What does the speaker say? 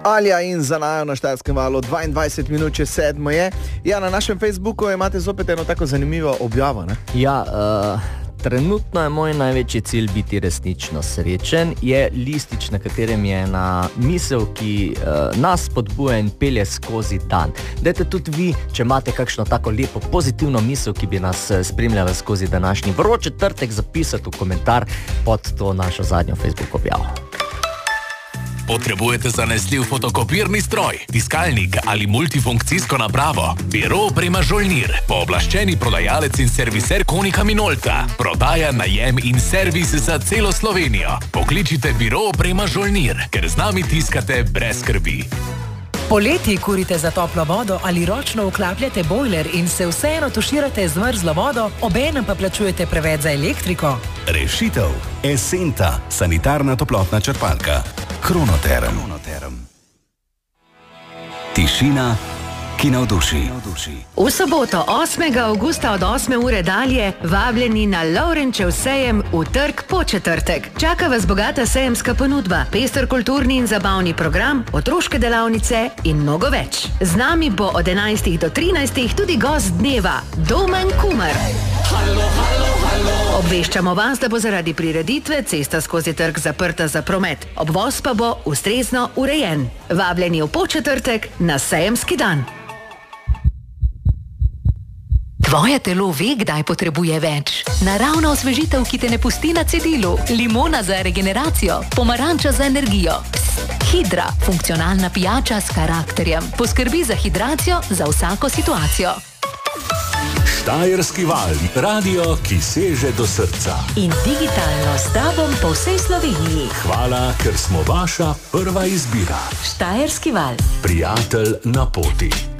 Alja in za najo na Štajerskem valu 22 minut čez 7 je. Ja, na našem Facebooku imate zopet eno tako zanimivo objavo, ne? Ja, trenutno je moj največji cilj biti resnično srečen. Je listič, na katerem je ena misel, ki nas spodbuja in pelje skozi dan. Dajte tudi vi, če imate kakšno tako lepo pozitivno misel, ki bi nas spremljala skozi današnji vroč četrtek, zapisati v komentar pod to našo zadnjo Facebook objavo. Potrebujete zanesljiv fotokopirni stroj, tiskalnik ali multifunkcijsko napravo? Biro Oprema Žolnir, pooblaščeni prodajalec in serviser Konika Minolta. Prodaja, najem in servis za celo Slovenijo. Pokličite Biro Oprema Žolnir, ker z nami tiskate brez skrbi. Poleti kurite za toplo vodo ali ročno vklapljate bojler in se vseeno tuširate z mrzlo vodo, obenem pa plačujete preveč za elektriko? Rešitev. Esenta, sanitarna toplotna črpalka. Kronoterm. Tišina, ki navduši. V soboto 8. avgusta od 8. ure dalje vabljeni na Lovrenčev sejem v trg Početrtek. Čaka vas bogata sejemska ponudba, pester kulturni in zabavni program, otroške delavnice in mnogo več. Z nami bo od 11. do 13. tudi gost dneva, Domen Kumer. Obveščamo vas, da bo zaradi prireditve cesta skozi trg zaprta za promet. Obvoz pa bo ustrezno urejen. Vabljeni v Početrtek na sejemski dan. Tvoje telo ve, kdaj potrebuje več. Naravna osvežitev, ki te ne pusti na cedilu. Limona za regeneracijo, pomaranča za energijo. Hidra, funkcionalna pijača s karakterjem. Poskrbi za hidracijo za vsako situacijo. Štajerski val, radio, ki seže do srca. In digitalno s tobom po vsej Sloveniji. Hvala, ker smo vaša prva izbira. Štajerski val. Prijatelj na poti.